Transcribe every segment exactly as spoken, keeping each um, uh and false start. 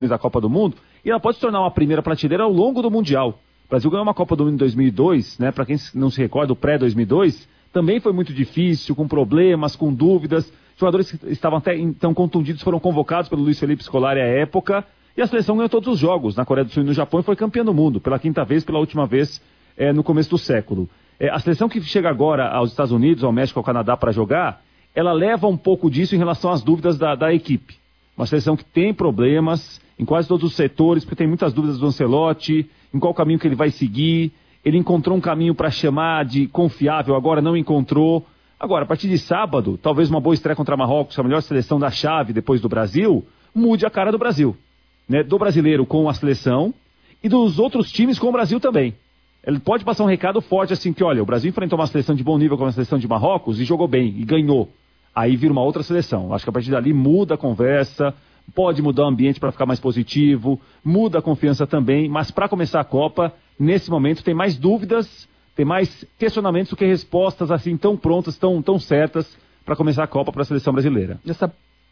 da Copa do Mundo, e ela pode se tornar uma primeira prateleira ao longo do Mundial. O Brasil ganhou uma Copa do Mundo em dois mil e dois, né? Para quem não se recorda, o pré-dois mil e dois, também foi muito difícil, com problemas, com dúvidas. Jogadores que estavam até então contundidos foram convocados pelo Luiz Felipe Scolari à época, e a seleção ganhou todos os jogos na Coreia do Sul e no Japão e foi campeã do mundo, pela quinta vez, pela última vez é, no começo do século. É, a seleção que chega agora aos Estados Unidos, ao México, ao Canadá para jogar, ela leva um pouco disso em relação às dúvidas da, da equipe. Uma seleção que tem problemas em quase todos os setores, porque tem muitas dúvidas do Ancelotti, em qual caminho que ele vai seguir. Ele encontrou um caminho para chamar de confiável, agora não encontrou. Agora, a partir de sábado, talvez uma boa estreia contra Marrocos, a melhor seleção da chave depois do Brasil, mude a cara do Brasil. Né? Do brasileiro com a seleção e dos outros times com o Brasil também. Ele pode passar um recado forte assim que, olha, o Brasil enfrentou uma seleção de bom nível como a seleção de Marrocos e jogou bem, e ganhou. Aí vira uma outra seleção. Acho que a partir dali muda a conversa, pode mudar o ambiente para ficar mais positivo, muda a confiança também, mas para começar a Copa, nesse momento tem mais dúvidas, tem mais questionamentos do que respostas assim tão prontas, tão, tão certas para começar a Copa para a seleção brasileira. Essa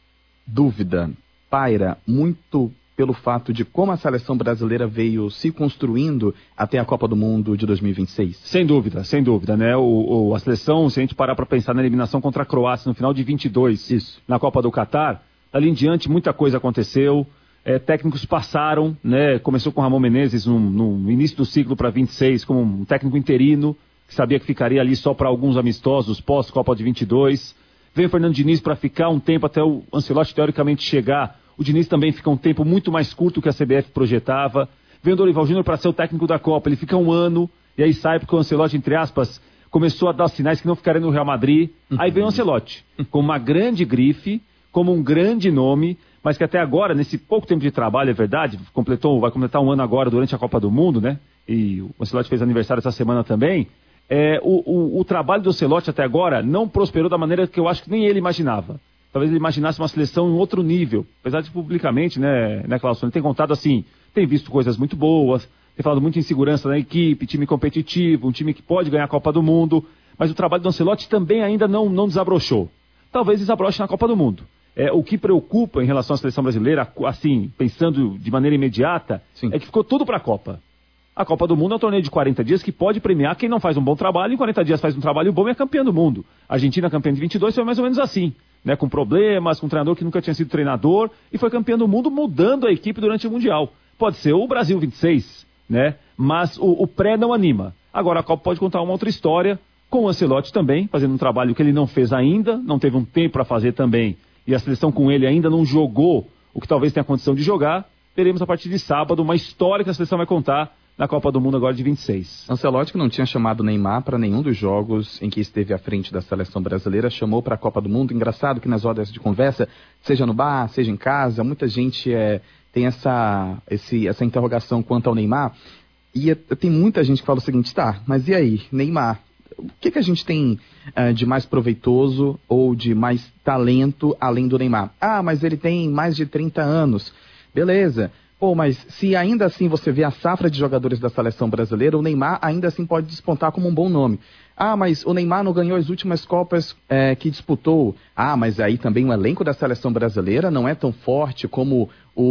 dúvida paira muito pelo fato de como a seleção brasileira veio se construindo até a Copa do Mundo de dois mil e vinte e seis? Sem dúvida, sem dúvida, né? O, o, a seleção, se a gente parar para pensar na eliminação contra a Croácia no final de vinte e dois, Isso. na Copa do Catar, ali em diante muita coisa aconteceu, é, técnicos passaram, né? Começou com o Ramon Menezes no, no início do ciclo para vinte e seis, como um técnico interino, que sabia que ficaria ali só para alguns amistosos pós-Copa de vinte e dois. Veio o Fernando Diniz para ficar um tempo até o Ancelotti teoricamente chegar. O Diniz também fica um tempo muito mais curto que a C B F projetava. Vem o Dorival Júnior para ser o técnico da Copa. Ele fica um ano e aí sai porque o Ancelotti, entre aspas, começou a dar sinais que não ficaria no Real Madrid. Uhum. Aí vem o Ancelotti, com uma grande grife, como um grande nome, mas que até agora, nesse pouco tempo de trabalho, é verdade, completou, vai completar um ano agora durante a Copa do Mundo, né? E o Ancelotti fez aniversário essa semana também. É, o, o, o trabalho do Ancelotti até agora não prosperou da maneira que eu acho que nem ele imaginava. Talvez ele imaginasse uma seleção em outro nível. Apesar de publicamente, né, né, Clauson, ele tem contado assim, tem visto coisas muito boas, tem falado muito em segurança na equipe, time competitivo, um time que pode ganhar a Copa do Mundo, mas o trabalho do Ancelotti também ainda não, não desabrochou. Talvez desabroche na Copa do Mundo. É, o que preocupa em relação à seleção brasileira, assim, pensando de maneira imediata, Sim. é que ficou tudo para a Copa. A Copa do Mundo é um torneio de quarenta dias que pode premiar quem não faz um bom trabalho, em quarenta dias faz um trabalho bom e é campeão do mundo. A Argentina, campeã de vinte e dois, foi mais ou menos assim. Né, com problemas, com um treinador que nunca tinha sido treinador, e foi campeão do mundo mudando a equipe durante o Mundial. Pode ser o Brasil vinte e seis, né, mas o, o pré não anima. Agora a Copa pode contar uma outra história, com o Ancelotti também, fazendo um trabalho que ele não fez ainda, não teve um tempo para fazer também, e a seleção com ele ainda não jogou o que talvez tenha condição de jogar. Teremos a partir de sábado uma história que a seleção vai contar na Copa do Mundo agora de vinte e seis. Ancelotti, que não tinha chamado Neymar para nenhum dos jogos em que esteve à frente da seleção brasileira, chamou para a Copa do Mundo. Engraçado que nas rodas de conversa, seja no bar, seja em casa, muita gente é, tem essa, esse, essa interrogação quanto ao Neymar. E é, tem muita gente que fala o seguinte, tá, mas e aí, Neymar? O que, que a gente tem uh, de mais proveitoso ou de mais talento além do Neymar? Ah, mas ele tem mais de trinta anos. Beleza. Pô, mas se ainda assim você vê a safra de jogadores da seleção brasileira, o Neymar ainda assim pode despontar como um bom nome. Ah, mas o Neymar não ganhou as últimas Copas é, que disputou. Ah, mas aí também o elenco da seleção brasileira não é tão forte como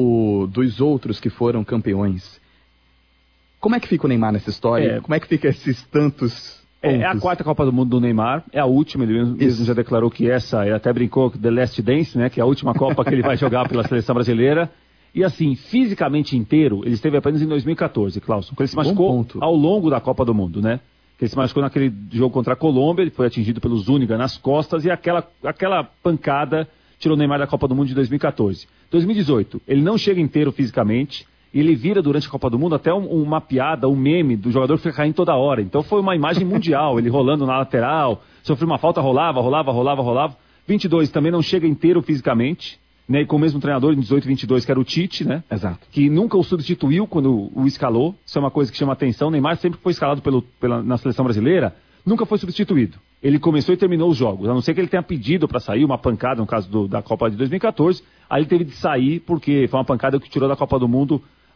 o dos outros que foram campeões. Como é que fica o Neymar nessa história? É. Como é que fica esses tantos... É, é a quarta Copa do Mundo do Neymar, é a última, ele mesmo, mesmo já declarou que essa, ele até brincou The Last Dance, né, que é a última Copa que ele vai jogar pela seleção brasileira. E assim, fisicamente inteiro, ele esteve apenas em dois mil e catorze, Clauson. Ele se machucou ao longo da Copa do Mundo, né? Ele se machucou naquele jogo contra a Colômbia, ele foi atingido pelo Zúñiga nas costas e aquela, aquela pancada tirou o Neymar da Copa do Mundo de dois mil e catorze. dois mil e dezoito, ele não chega inteiro fisicamente, e ele vira durante a Copa do Mundo até um, uma piada, um meme do jogador que fica caindo toda hora. Então foi uma imagem mundial, ele rolando na lateral, sofreu uma falta, rolava, rolava, rolava, rolava. vinte e dois também não chega inteiro fisicamente. Né, e com o mesmo treinador em dezoito, vinte e dois, que era o Tite, né? Exato. Que nunca o substituiu quando o escalou. Isso é uma coisa que chama atenção. O Neymar sempre foi escalado pelo, pela, na seleção brasileira, nunca foi substituído. Ele começou e terminou os jogos, a não ser que ele tenha pedido para sair, uma pancada, no caso do, da Copa de dois mil e catorze, aí ele teve de sair porque foi uma pancada que tirou da Copa do Mundo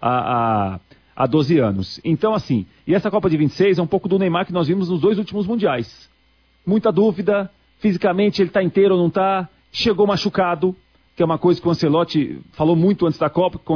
há, há, há doze anos. Então, assim, e essa Copa de vinte e seis é um pouco do Neymar que nós vimos nos dois últimos mundiais. Muita dúvida, fisicamente ele está inteiro ou não está, chegou machucado, que é uma coisa que o Ancelotti falou muito antes da Copa,